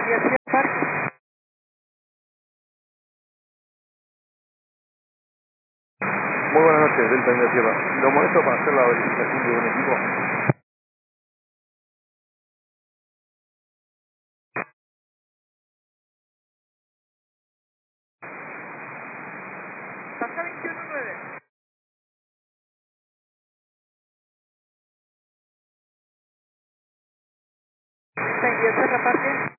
India Sierra Park. Muy buenas noches, Delta India Sierra. Lo molesto para hacer la verificación de un equipo. Pasa 21-9. India Sierra Park.